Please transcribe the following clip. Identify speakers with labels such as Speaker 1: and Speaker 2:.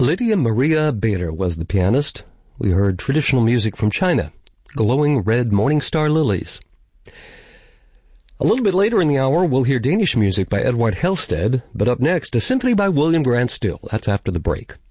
Speaker 1: Lydia Maria Bader was the pianist. We heard traditional music from China, Glowing Red Morning Star Lilies. A little bit later in the hour, we'll hear Danish music by Edvard Helsted, but up next, a symphony by William Grant Still. That's after the break.